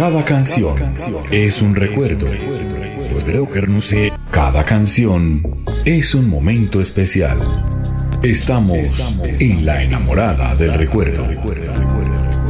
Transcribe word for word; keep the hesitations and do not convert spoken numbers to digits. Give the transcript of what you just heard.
Cada canción es un recuerdo. Cada canción es un momento especial. Estamos en la enamorada del recuerdo.